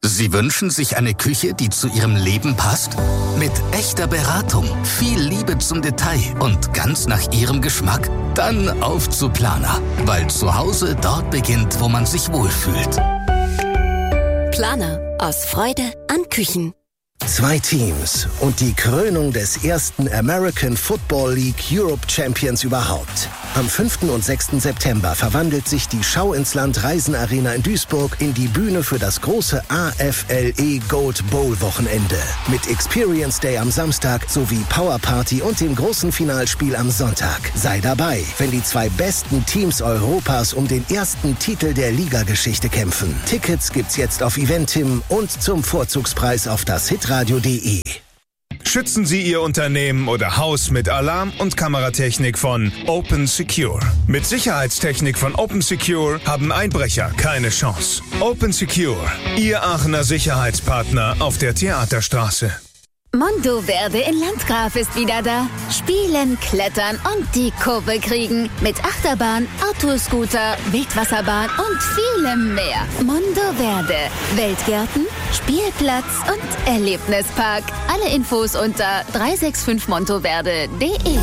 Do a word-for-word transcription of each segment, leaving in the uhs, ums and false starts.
Sie wünschen sich eine Küche, die zu Ihrem Leben passt? Mit echter Beratung, viel Liebe zum Detail und ganz nach Ihrem Geschmack? Dann auf zu Planer, weil zu Hause dort beginnt, wo man sich wohlfühlt. Planer, aus Freude an Küchen. Zwei Teams und die Krönung des ersten American Football League Europe Champions überhaupt. Am fünften und sechsten September verwandelt sich die Schau ins Land Reisenarena in Duisburg in die Bühne für das große A F L E Gold Bowl Wochenende. Mit Experience Day am Samstag sowie Power Party und dem großen Finalspiel am Sonntag. Sei dabei, wenn die zwei besten Teams Europas um den ersten Titel der Ligageschichte kämpfen. Tickets gibt's jetzt auf Eventim und zum Vorzugspreis auf das hitradio punkt de. Schützen Sie Ihr Unternehmen oder Haus mit Alarm- und Kameratechnik von Open Secure. Mit Sicherheitstechnik von Open Secure haben Einbrecher keine Chance. Open Secure, Ihr Aachener Sicherheitspartner auf der Theaterstraße. Mondoverde in Landgraf ist wieder da. Spielen, klettern und die Kurve kriegen. Mit Achterbahn, Autoscooter, Wildwasserbahn und vielem mehr. Mondoverde. Weltgärten, Spielplatz und Erlebnispark. Alle Infos unter drei sechs fünf montoverde punkt de.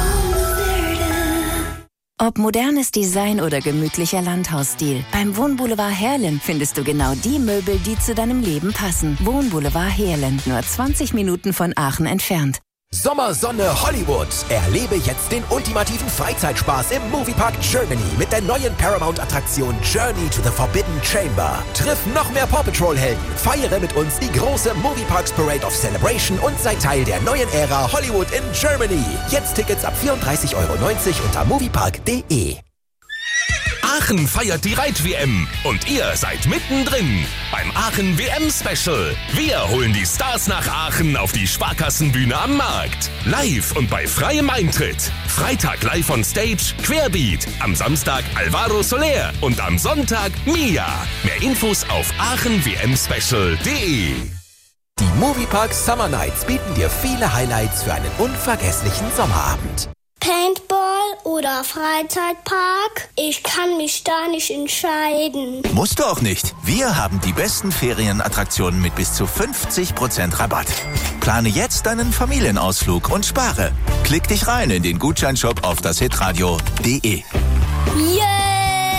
Ob modernes Design oder gemütlicher Landhausstil, beim Wohnboulevard Heerlen findest du genau die Möbel, die zu deinem Leben passen. Wohnboulevard Heerlen, nur zwanzig Minuten von Aachen entfernt. Sommersonne Hollywood. Erlebe jetzt den ultimativen Freizeitspaß im Moviepark Germany mit der neuen Paramount-Attraktion Journey to the Forbidden Chamber. Triff noch mehr Paw Patrol-Helden, feiere mit uns die große Movieparks Parade of Celebration und sei Teil der neuen Ära Hollywood in Germany. Jetzt Tickets ab vierunddreißig Euro neunzig unter moviepark punkt de. Aachen feiert die Reit-W M und ihr seid mittendrin beim Aachen W M-Special. Wir holen die Stars nach Aachen auf die Sparkassenbühne am Markt. Live und bei freiem Eintritt. Freitag live on Stage Querbeat, am Samstag Alvaro Soler und am Sonntag Mia. Mehr Infos auf aachen w m special punkt de. Die Moviepark Summer Nights bieten dir viele Highlights für einen unvergesslichen Sommerabend. Paintball oder Freizeitpark? Ich kann mich da nicht entscheiden. Musst du auch nicht. Wir haben die besten Ferienattraktionen mit bis zu fünfzig Prozent Rabatt. Plane jetzt deinen Familienausflug und spare. Klick dich rein in den Gutscheinshop auf das hitradio punkt de. Yeah!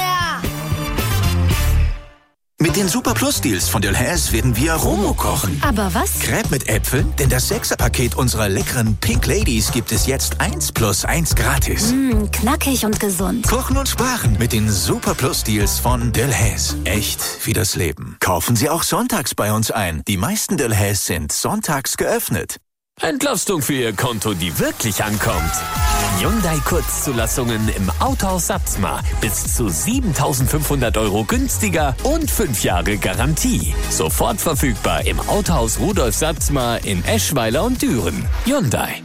Mit den Super Plus Deals von Delhaize werden wir Romo kochen. Aber was? Crepe mit Äpfeln, denn das Sechserpaket unserer leckeren Pink Ladies gibt es jetzt eins plus eins gratis. Mmm, knackig und gesund. Kochen und sparen mit den Super Plus Deals von Delhaize. Echt wie das Leben. Kaufen Sie auch sonntags bei uns ein. Die meisten Delhaize sind sonntags geöffnet. Entlastung für Ihr Konto, die wirklich ankommt. Hyundai Kurzzulassungen im Autohaus Satzmar. Bis zu siebentausendfünfhundert Euro günstiger und fünf Jahre Garantie. Sofort verfügbar im Autohaus Rudolf Satzmar in Eschweiler und Düren. Hyundai.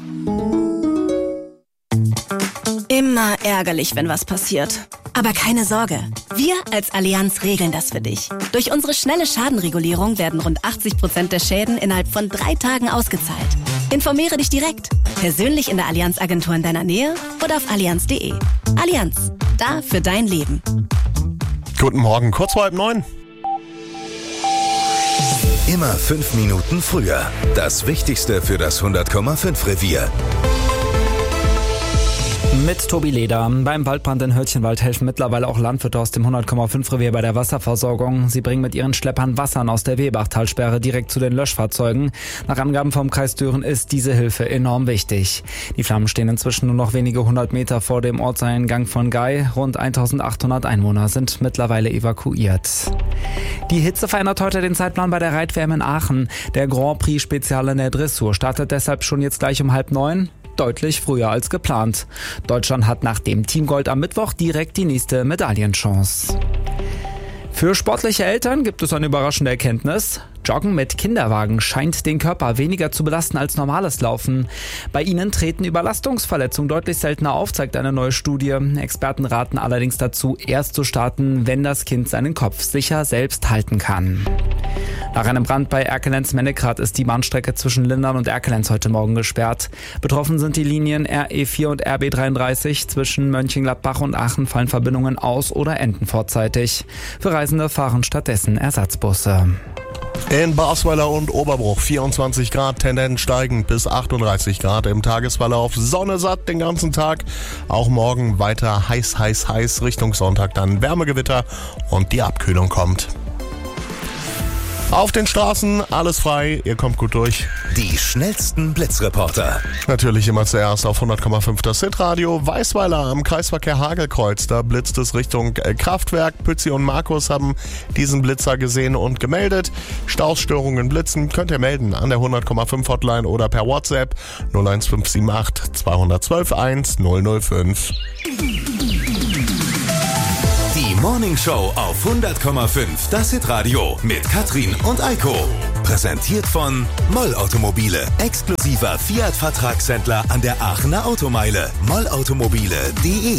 Immer ärgerlich, wenn was passiert. Aber keine Sorge, wir als Allianz regeln das für dich. Durch unsere schnelle Schadenregulierung werden rund achtzig Prozent der Schäden innerhalb von drei Tagen ausgezahlt. Informiere dich direkt, persönlich in der Allianz-Agentur in deiner Nähe oder auf allianz punkt de. Allianz, da für dein Leben. Guten Morgen, kurz vor halb neun. Immer fünf Minuten früher. Das Wichtigste für das hundert Komma fünf Revier. Mit Tobi Leder. Beim Waldbrand in Hölzchenwald helfen mittlerweile auch Landwirte aus dem hundert Komma fünf Revier bei der Wasserversorgung. Sie bringen mit ihren Schleppern Wassern aus der Wehbachtalsperre direkt zu den Löschfahrzeugen. Nach Angaben vom Kreis Düren ist diese Hilfe enorm wichtig. Die Flammen stehen inzwischen nur noch wenige hundert Meter vor dem Ortseingang von Gei. Rund eintausendachthundert Einwohner sind mittlerweile evakuiert. Die Hitze verändert heute den Zeitplan bei der Reit-W M in Aachen. Der Grand Prix Spezial in der Dressur startet deshalb schon jetzt gleich um halb neun. Deutlich früher als geplant. Deutschland hat nach dem Teamgold am Mittwoch direkt die nächste Medaillenchance. Für sportliche Eltern gibt es eine überraschende Erkenntnis. Joggen mit Kinderwagen scheint den Körper weniger zu belasten als normales Laufen. Bei ihnen treten Überlastungsverletzungen deutlich seltener auf, zeigt eine neue Studie. Experten raten allerdings dazu, erst zu starten, wenn das Kind seinen Kopf sicher selbst halten kann. Nach einem Brand bei Erkelenz-Mennekrat ist die Bahnstrecke zwischen Lindern und Erkelenz heute Morgen gesperrt. Betroffen sind die Linien R E vier und R B dreiunddreißig. Zwischen Mönchengladbach und Aachen fallen Verbindungen aus oder enden vorzeitig. Für Reisende fahren stattdessen Ersatzbusse. In Basweiler und Oberbruch vierundzwanzig Grad, Tendenz steigend bis achtunddreißig Grad im Tagesverlauf. Sonne satt den ganzen Tag. Auch morgen weiter heiß, heiß, heiß. Richtung Sonntag dann Wärmegewitter und die Abkühlung kommt. Auf den Straßen, alles frei, ihr kommt gut durch. Die schnellsten Blitzreporter. Natürlich immer zuerst auf hundert Komma fünf das Hitradio. Weißweiler am Kreisverkehr Hagelkreuz, da blitzt es Richtung Kraftwerk. Pützi und Markus haben diesen Blitzer gesehen und gemeldet. Stausstörungen, Blitzen könnt ihr melden an der hundert Komma fünf Hotline oder per WhatsApp null eins fünf sieben acht zwei eins zwei eins null null fünf. Die Morning Show auf hundert Komma fünf, das Hitradio mit Katrin und Eiko. Präsentiert von Moll Automobile, exklusiver Fiat-Vertragshändler an der Aachener Automeile. moll automobile punkt de